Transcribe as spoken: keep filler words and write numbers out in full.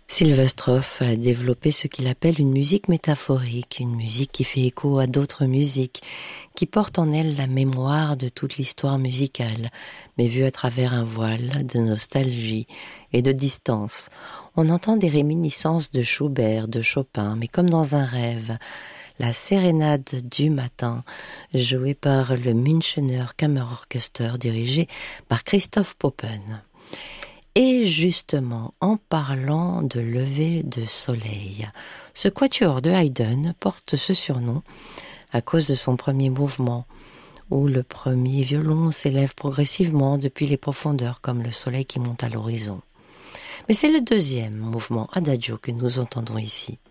Sylvestroff a développé ce qu'il appelle une musique métaphorique, une musique qui fait écho à d'autres musiques, qui porte en elle la mémoire de toute l'histoire musicale, mais vue à travers un voile de nostalgie et de distance. On entend des réminiscences de Schubert, de Chopin, mais comme dans un rêve. La sérénade du matin, jouée par le Münchener Kammerorchester, dirigé par Christoph Poppen. Et justement, en parlant de lever de soleil, ce quatuor de Haydn porte ce surnom à cause de son premier mouvement, où le premier violon s'élève progressivement depuis les profondeurs comme le soleil qui monte à l'horizon. Mais c'est le deuxième mouvement, Adagio, que nous entendons ici.